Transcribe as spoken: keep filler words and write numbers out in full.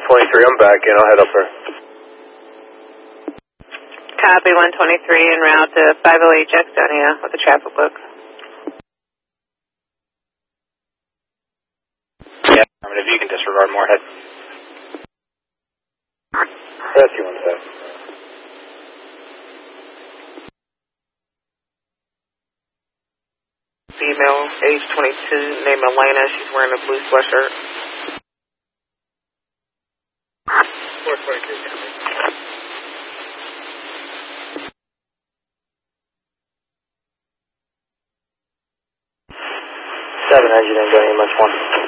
twenty-three, I'm back in. I'll head up there. Copy, one twenty-three en route to five oh eight Jacksonia with the traffic book. Yeah, I mean, if you can disregard Moorhead. Rescue one sec. Female, age twenty-two, name Elena. She's wearing a blue sweatshirt. four twenty-three, seven engine in, going much one.